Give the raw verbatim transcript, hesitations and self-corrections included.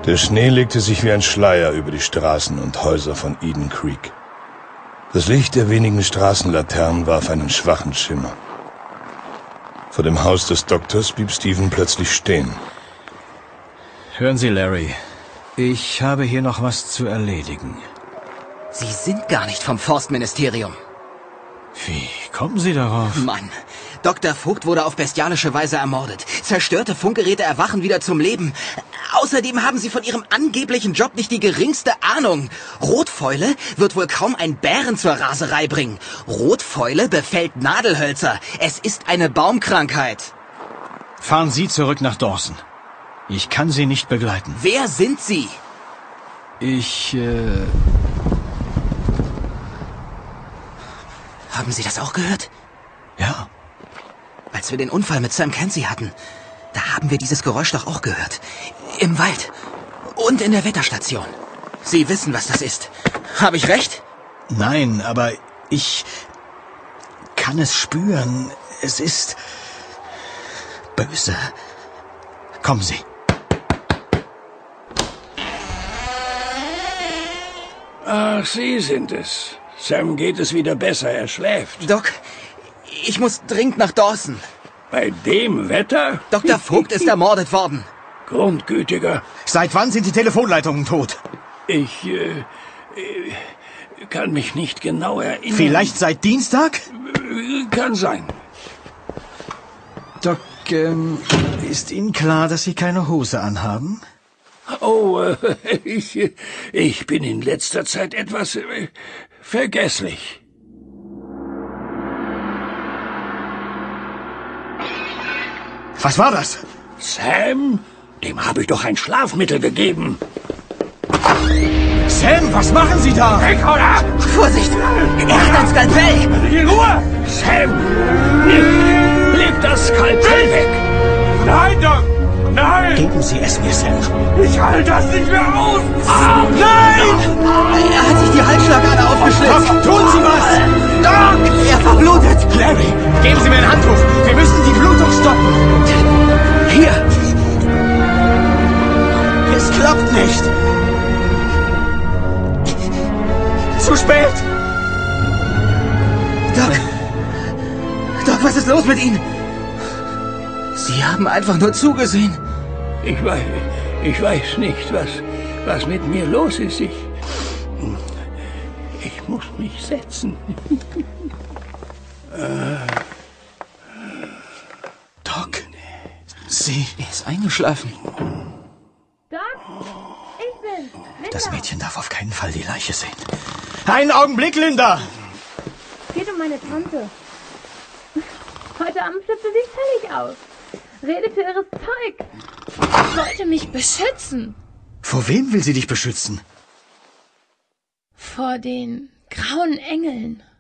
Der Schnee legte sich wie ein Schleier über die Straßen und Häuser von Eden Creek. Das Licht der wenigen Straßenlaternen warf einen schwachen Schimmer. Vor dem Haus des Doktors blieb Stephen plötzlich stehen. Hören Sie, Larry, ich habe hier noch was zu erledigen. Sie sind gar nicht vom Forstministerium. Wie kommen Sie darauf? Mann, Doktor Vogt wurde auf bestialische Weise ermordet. Zerstörte Funkgeräte erwachen wieder zum Leben. Außerdem haben Sie von Ihrem angeblichen Job nicht die geringste Ahnung. Rotfäule wird wohl kaum einen Bären zur Raserei bringen. Rotfäule befällt Nadelhölzer. Es ist eine Baumkrankheit. Fahren Sie zurück nach Dawson. Ich kann Sie nicht begleiten. Wer sind Sie? Ich, äh... Haben Sie das auch gehört? Ja. Als wir den Unfall mit Sam Kenzie hatten, da haben wir dieses Geräusch doch auch gehört. Im Wald. Und in der Wetterstation. Sie wissen, was das ist. Habe ich recht? Nein, aber ich kann es spüren. Es ist böse. Kommen Sie. Ach, Sie sind es. Sam geht es wieder besser, er schläft. Doc, ich muss dringend nach Dawson. Bei dem Wetter? Doktor Vogt ist ermordet worden. Grundgütiger. Seit wann sind die Telefonleitungen tot? Ich äh, äh, kann mich nicht genau erinnern. Vielleicht seit Dienstag? Kann sein. Doc, ähm, ist Ihnen klar, dass Sie keine Hose anhaben? Oh, äh, ich, ich bin in letzter Zeit etwas äh, vergesslich. Was war das? Sam? Dem habe ich doch ein Schlafmittel gegeben. Sam, was machen Sie da? Hey, hau ab! Vorsicht! Er hat ein Skalpell! In Ruhe! Sam! Leg, leg das Skalpell weg! Nein, Doc! Nein! Geben Sie es mir, Sam. Ich halte das nicht mehr aus! Ah, Nein! Er hat sich die Halsschlagader aufgeschlitzt. Doc, tun Sie was! Doc! Er verblutet! Larry, geben Sie mir ein Handtuch. Wir müssen die Blutung stoppen. Hier! Es klappt nicht. Zu spät. Doc! Doc, was ist los mit Ihnen? Sie haben einfach nur zugesehen. Ich weiß, ich weiß nicht, was, was mit mir los ist. Ich, ich muss mich setzen. Doc, Sie... Er ist eingeschlafen. Doc, ich bin's, Linda. Das Mädchen darf auf keinen Fall die Leiche sehen. Einen Augenblick, Linda! Es geht um meine Tante. Heute Abend flippte sie völlig aus. Redete irres Zeug. Ich wollte mich beschützen. Vor wem will sie dich beschützen? Vor den grauen Engeln.